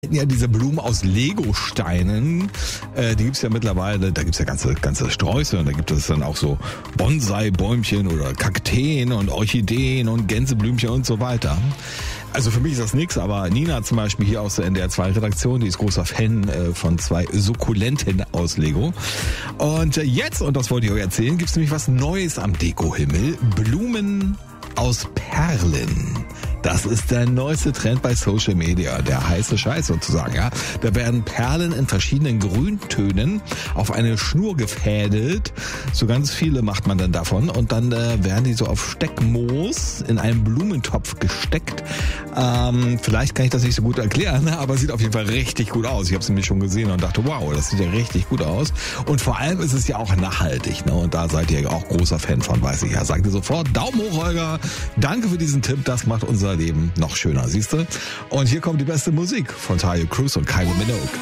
Ja, diese Blumen aus Legosteinen, die gibt's ja mittlerweile, da gibt's ja ganze Sträuße und da gibt es dann auch so Bonsai-Bäumchen oder Kakteen und Orchideen und Gänseblümchen und so weiter. Also für mich ist das nix, aber Nina zum Beispiel hier aus der NDR 2 Redaktion, die ist großer Fan von 2 Sukkulenten aus Lego. Und jetzt, und das wollte ich euch erzählen, gibt's nämlich was Neues am Dekohimmel. Blumen aus Perlen. Das ist der neueste Trend bei Social Media, der heiße Scheiß sozusagen, ja. Da werden Perlen in verschiedenen Grüntönen auf eine Schnur gefädelt. So ganz viele macht man dann davon und dann werden die so auf Steckmoos in einen Blumentopf gesteckt. Vielleicht kann ich das nicht so gut erklären, aber sieht auf jeden Fall richtig gut aus. Ich habe es nämlich schon gesehen und dachte, wow, das sieht ja richtig gut aus. Und vor allem ist es ja auch nachhaltig, ne? Und da seid ihr ja auch großer Fan von, weiß ich ja. Sagt ihr sofort, Daumen hoch, Holger. Danke für diesen Tipp, das macht unser Leben noch schöner, siehst du? Und hier kommt die beste Musik von Tayo Cruz und Kylie Minogue.